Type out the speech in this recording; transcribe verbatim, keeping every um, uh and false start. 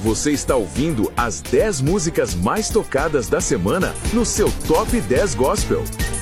Você está ouvindo as dez músicas mais tocadas da semana no seu Top dez Gospel.